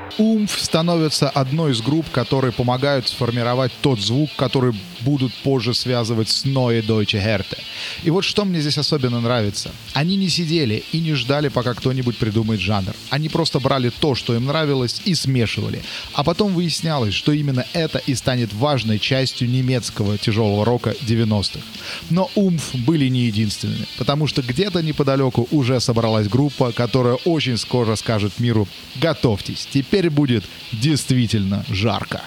Умф становится одной из групп, которые помогают сформировать тот звук, который будут позже связывать с Neue Deutsche Härte. И вот что мне здесь особенно нравится. Они не сидели и не ждали, пока кто-нибудь придумает жанр. Они просто брали то, что им нравилось, и смешивали. А потом выяснялось, что именно это и станет важной частью немецкого тяжелого рока 90-х. Но Умф были не единственными, потому что где-то неподалеку уже собралась группа, которая очень скоро скажет миру: готовьтесь, теперь будет действительно жарко.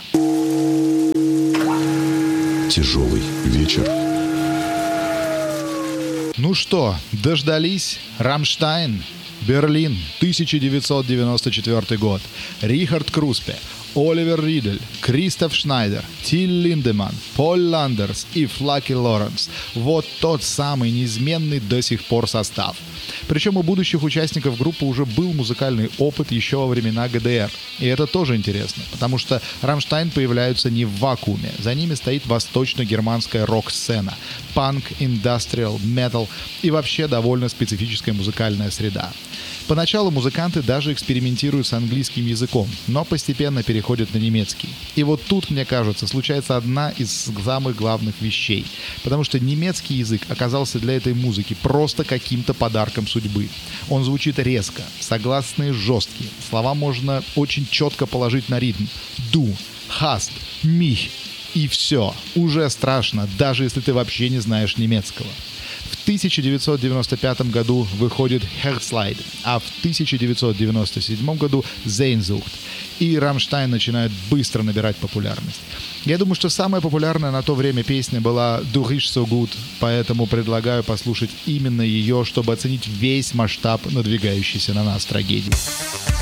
Тяжелый вечер. Ну что, дождались? Рамштайн, Берлин, 1994 год. Рихард Круспе, Оливер Ридель, Кристоф Шнайдер, Тиль Линдеман, Поль Ландерс и Флаки Лоренс. Вот тот самый неизменный до сих пор состав. Причем у будущих участников группы уже был музыкальный опыт еще во времена ГДР. И это тоже интересно, потому что Рамштайн появляются не в вакууме. За ними стоит восточно-германская рок-сцена, панк, индастриал, метал и вообще довольно специфическая музыкальная среда. Поначалу музыканты даже экспериментируют с английским языком, но постепенно переходят на немецкий. И вот тут, мне кажется, случается одна из самых главных вещей. Потому что немецкий язык оказался для этой музыки просто каким-то подарком судьбы. Он звучит резко, согласные жесткие. Слова можно очень четко положить на ритм. Du, hast, mich. И все. Уже страшно, даже если ты вообще не знаешь немецкого. В 1995 году выходит Herzleid, а в 1997 году Sehnsucht. И Рамштайн начинает быстро набирать популярность. Я думаю, что самая популярная на то время песня была «Du riechst so gut», поэтому предлагаю послушать именно ее, чтобы оценить весь масштаб надвигающейся на нас трагедии.